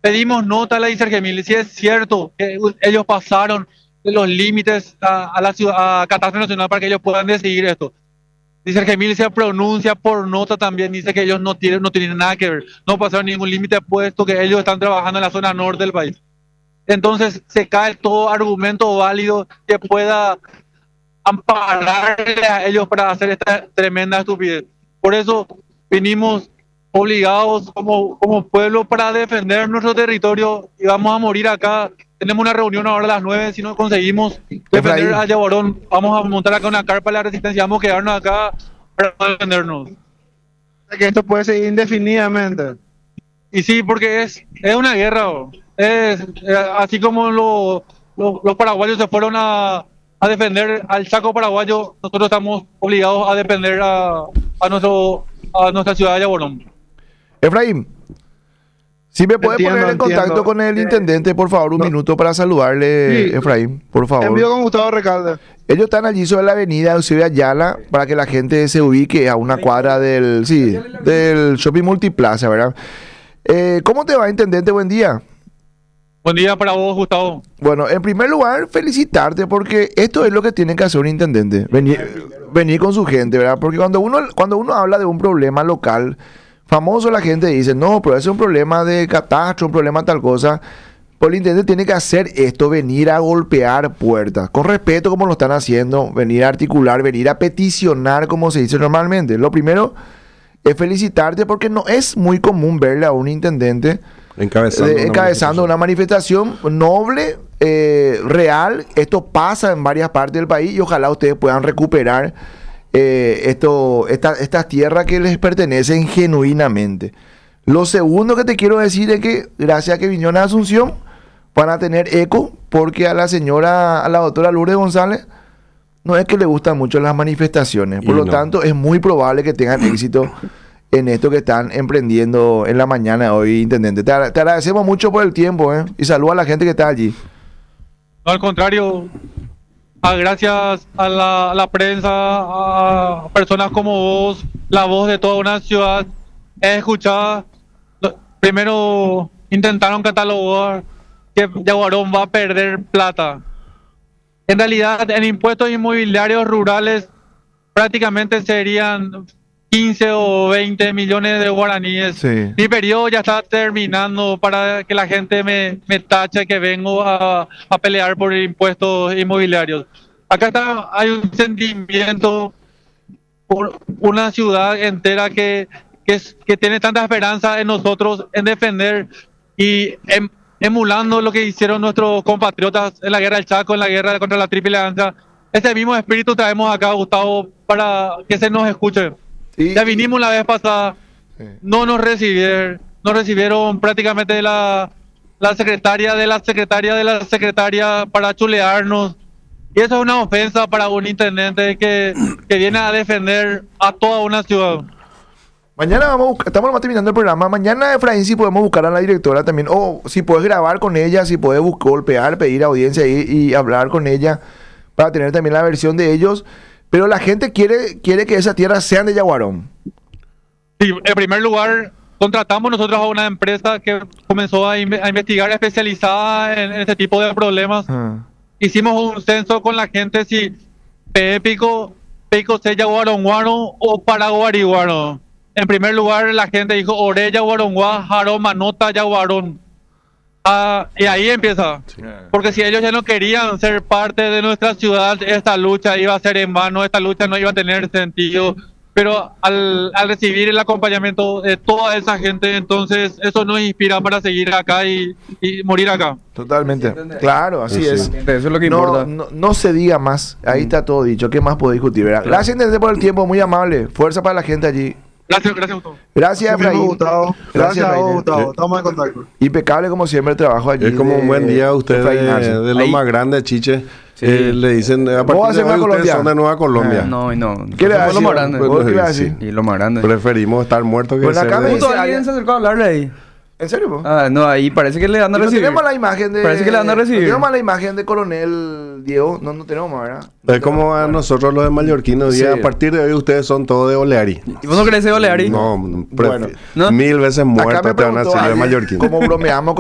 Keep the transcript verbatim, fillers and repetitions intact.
Pedimos nota a la Dicergemil, si es cierto que ellos pasaron de los límites a, a la ciudad, a Catástrofe Nacional para que ellos puedan decidir esto. Dicergemil se pronuncia por nota también, dice que ellos no tienen, no tienen nada que ver, no pasaron ningún límite puesto que ellos están trabajando en la zona norte del país. Entonces se cae todo argumento válido que pueda ampararle a ellos para hacer esta tremenda estupidez. Por eso vinimos obligados como, como pueblo para defender nuestro territorio y vamos a morir acá. Tenemos una reunión ahora a las nueve, si no conseguimos defender Efraín. a Yaguarón, vamos a montar acá una carpa de la resistencia, vamos a quedarnos acá para defendernos. Que esto puede seguir indefinidamente. Y sí, porque es, es una guerra, bro. Es eh, así como lo- lo- los paraguayos se fueron a, a defender al Chaco paraguayo, nosotros estamos obligados a defender a, a, nuestro, a nuestra ciudad de Yaguarón. Efraín, si me puede Entiendo, poner en entiendo. contacto con el Eh, intendente, por favor, un no. minuto para saludarle, Sí. Efraín, por favor. Envío con Gustavo Recalde. Ellos están allí sobre la avenida Eusebio Ayala para que la gente se ubique a una cuadra del, sí, del Shopping Multiplaza, ¿verdad? Eh, ¿Cómo te va, intendente? Buen día. Buen día para vos, Gustavo. Bueno, en primer lugar, felicitarte porque esto es lo que tiene que hacer un intendente, venir, venir con su gente, ¿verdad? Porque cuando uno, cuando uno habla de un problema local, famoso, la gente dice, no, pero ese es un problema de catástrofe, un problema tal cosa. Pues el intendente tiene que hacer esto, venir a golpear puertas, con respeto como lo están haciendo, venir a articular, venir a peticionar como se dice normalmente. Lo primero es felicitarte porque no es muy común verle a un intendente Encabezando, de- una encabezando una manifestación noble, eh, real. Esto pasa en varias partes del país y ojalá ustedes puedan recuperar eh, esto, esta- estas tierras que les pertenecen genuinamente. Lo segundo que te quiero decir es que gracias a que vinieron a Asunción van a tener eco porque a la señora, a la doctora Lourdes González, no es que le gustan mucho las manifestaciones. Por Y lo no. tanto, es muy probable que tengan éxito en esto que están emprendiendo en la mañana de hoy, intendente. Te, agra- te agradecemos mucho por el tiempo, ¿eh? Y saluda a la gente que está allí. No, al contrario, a- gracias a la, a la prensa, a personas como vos, la voz de toda una ciudad es escuchada. Lo- Primero intentaron catalogar que Yaguarón va a perder plata. En realidad, en impuestos inmobiliarios rurales prácticamente serían quince o veinte millones de guaraníes. Sí. Mi periodo ya está terminando para que la gente me, me tache que vengo a, a pelear por impuestos inmobiliarios. Acá está, hay un sentimiento por una ciudad entera que, que, es- que tiene tanta esperanza en nosotros, en defender y em- emulando lo que hicieron nuestros compatriotas en la guerra del Chaco, en la guerra contra la Triple Alianza. Ese mismo espíritu traemos acá, Gustavo, para que se nos escuche. Sí. Ya vinimos la vez pasada, Sí. no nos recibieron, nos recibieron prácticamente la, la secretaria de la secretaria de la secretaria para chulearnos. Y eso es una ofensa para un intendente que, que viene a defender a toda una ciudad. Mañana vamos a buscar, estamos nomás terminando el programa. Mañana, Efraín, si podemos buscar a la directora también. O si puedes grabar con ella, si puedes buscar, golpear, pedir audiencia y, y hablar con ella para tener también la versión de ellos. Pero la gente quiere, quiere que esas tierras sean de Yaguarón. Sí, en primer lugar, contratamos nosotros a una empresa que comenzó a, inve- a investigar especializada en, en este tipo de problemas. Ah. Hicimos un censo con la gente si Pépico, Pico se Yaguaronguano o Paraguariguano. En primer lugar, la gente dijo Orella, Guaronguá, Jarón, Manota, Yaguarón. Ah, y ahí empieza. Porque si ellos ya no querían ser parte de nuestra ciudad, esta lucha iba a ser en vano, esta lucha no iba a tener sentido. Pero al, al recibir el acompañamiento de toda esa gente, entonces eso nos inspira para seguir acá y, y morir acá. Totalmente. Claro, así Sí, es. sí. Eso es lo que No, importa. no, no se diga más. Ahí está todo dicho. ¿Qué más puedo discutir? ¿Verdad? Gracias, intendente, por el tiempo. Muy amable. Fuerza para la gente allí. Gracias, gracias, Gustavo. Gracias, Así mismo, Efraín. Gustavo. Gracias a vos, Efraín. Gustavo. Sí. Estamos en contacto. Impecable como siempre el trabajo allí. Es como de- un buen día a ustedes Efraín de, Arce. de lo Ahí. más grande, Chiche. Sí. Eh, le dicen, a ¿Vos partir vas a de Nueva hoy ustedes Colombia? son de Nueva Colombia. Ah. No, y no. ¿Qué le Nosotros vas a lo más decir? grande. Pues, ¿Vos qué le vas a sí. decir? Y lo más grande. Preferimos estar muertos que Bueno, ser acá me de- dice- Justo alguien se acercó a hablarle ahí. ¿En serio, po? Ah, no, ahí parece que le van a Y no recibir. tenemos la imagen de... Parece que le van a recibir. No tenemos la imagen de Coronel Diego. No, no tenemos más, ¿verdad? No Es como a tenemos. nosotros los de mallorquinos. Sí. A partir de hoy ustedes son todos de Oleari. ¿Y vos no querés ser Oleari? No, pre- ¿No? mil veces Acá me muertos te van a preguntó decir de alguien mallorquino. cómo bromeamos